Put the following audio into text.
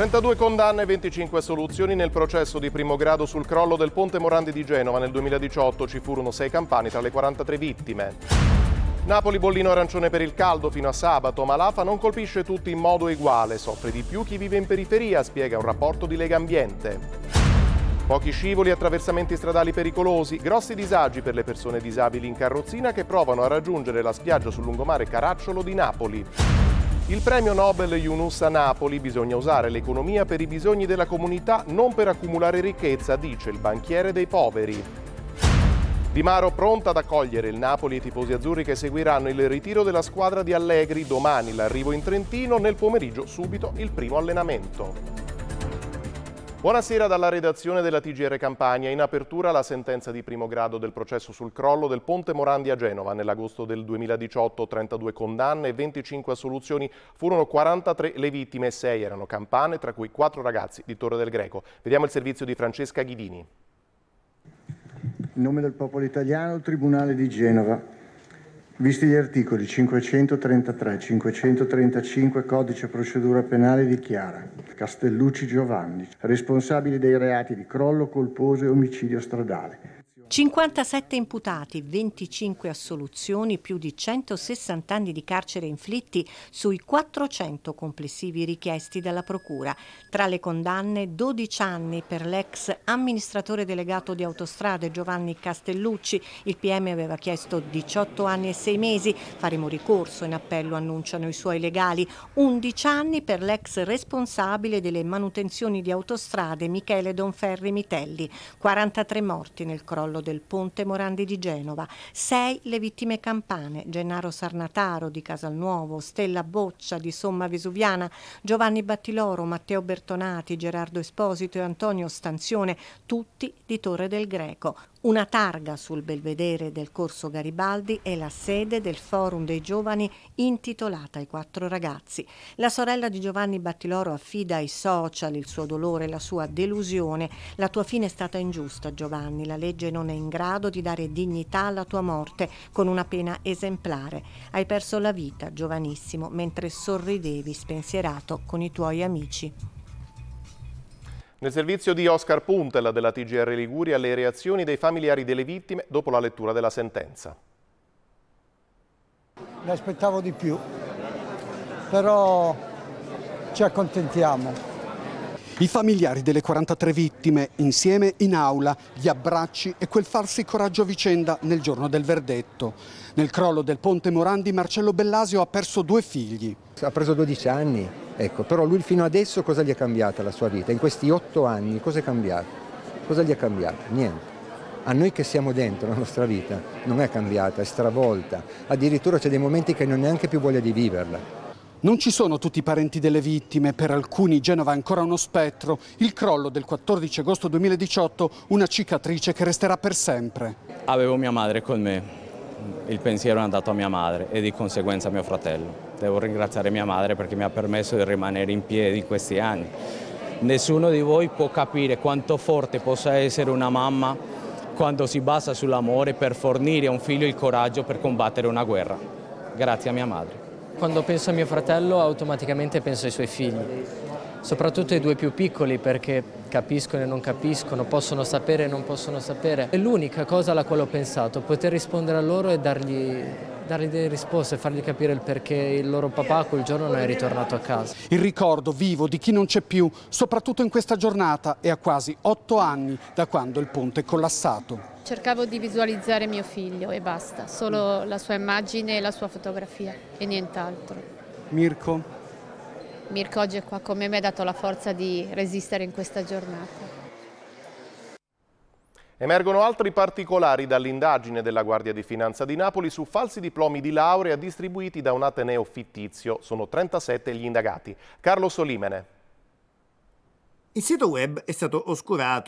32 condanne e 25 assoluzioni nel processo di primo grado sul crollo del ponte Morandi di Genova. Nel 2018 ci furono 6 campani tra le 43 vittime. Napoli bollino arancione per il caldo fino a sabato, ma l'AFA non colpisce tutti in modo uguale. Soffre di più chi vive in periferia, spiega un rapporto di Legambiente. Pochi scivoli e attraversamenti stradali pericolosi, grossi disagi per le persone disabili in carrozzina che provano a raggiungere la spiaggia sul lungomare Caracciolo di Napoli. Il premio Nobel Yunus a Napoli: bisogna usare l'economia per i bisogni della comunità, non per accumulare ricchezza, dice il banchiere dei poveri. Di Maro pronta ad accogliere il Napoli e i tifosi azzurri che seguiranno il ritiro della squadra di Allegri. Domani l'arrivo in Trentino, nel pomeriggio subito il primo allenamento. Buonasera dalla redazione della TGR Campania. In apertura la sentenza di primo grado del processo sul crollo del ponte Morandi a Genova. Nell'agosto del 2018 32 condanne e 25 assoluzioni, furono 43 le vittime e 6 erano campane, tra cui 4 ragazzi di Torre del Greco. Vediamo il servizio di Francesca Ghidini. In nome del popolo italiano, il Tribunale di Genova. Visti gli articoli 533 e 535 Codice Procedura Penale, dichiara Castellucci Giovanni responsabile dei reati di crollo colposo e omicidio stradale. 57 imputati, 25 assoluzioni, più di 160 anni di carcere inflitti sui 400 complessivi richiesti dalla Procura. Tra le condanne 12 anni per l'ex amministratore delegato di Autostrade Giovanni Castellucci. Il PM aveva chiesto 18 anni e 6 mesi. Faremo ricorso in appello, annunciano i suoi legali. 11 anni per l'ex responsabile delle manutenzioni di autostrade Michele Donferri Mitelli. 43 morti nel crollo del ponte Morandi di Genova. 6 le vittime campane: Gennaro Sarnataro di Casalnuovo, Stella Boccia di Somma Vesuviana, Giovanni Battiloro, Matteo Bertonati, Gerardo Esposito e Antonio Stanzione, tutti di Torre del Greco. Una targa sul belvedere del Corso Garibaldi è la sede del Forum dei Giovani intitolata ai 4 ragazzi. La sorella di Giovanni Battiloro affida ai social il suo dolore e la sua delusione. La tua fine è stata ingiusta, Giovanni. La legge non è in grado di dare dignità alla tua morte con una pena esemplare. Hai perso la vita, giovanissimo, mentre sorridevi spensierato con i tuoi amici. Nel servizio di Oscar Puntel della TGR Liguria, le reazioni dei familiari delle vittime dopo la lettura della sentenza. Ne aspettavo di più, però ci accontentiamo. I familiari delle 43 vittime, insieme in aula, gli abbracci e quel farsi coraggio a vicenda nel giorno del verdetto. Nel crollo del ponte Morandi, Marcello Bellasio ha perso 2 figli. Ha preso 12 anni, ecco, però lui fino adesso cosa gli è cambiata la sua vita? In questi 8 anni cosa è cambiato? Cosa gli è cambiato? Niente. A noi che siamo dentro la nostra vita non è cambiata, è stravolta. Addirittura c'è dei momenti che non ho neanche più voglia di viverla. Non ci sono tutti i parenti delle vittime, per alcuni Genova è ancora uno spettro. Il crollo del 14 agosto 2018, una cicatrice che resterà per sempre. Avevo mia madre con me, il pensiero è andato a mia madre e di conseguenza a mio fratello. Devo ringraziare mia madre perché mi ha permesso di rimanere in piedi in questi anni. Nessuno di voi può capire quanto forte possa essere una mamma quando si basa sull'amore per fornire a un figlio il coraggio per combattere una guerra. Grazie a mia madre. Quando penso a mio fratello automaticamente penso ai suoi figli, soprattutto ai 2 più piccoli, perché capiscono e non capiscono, possono sapere e non possono sapere. È l'unica cosa alla quale ho pensato, poter rispondere a loro e dargli delle risposte, fargli capire il perché il loro papà quel giorno non è ritornato a casa. Il ricordo vivo di chi non c'è più, soprattutto in questa giornata e a quasi 8 anni da quando il ponte è collassato. Cercavo di visualizzare mio figlio e basta, solo la sua immagine e la sua fotografia e nient'altro. Mirko? Mirko oggi è qua con me, mi ha dato la forza di resistere in questa giornata. Emergono altri particolari dall'indagine della Guardia di Finanza di Napoli su falsi diplomi di laurea distribuiti da un ateneo fittizio. Sono 37 gli indagati. Carlo Solimene. Il sito web è stato oscurato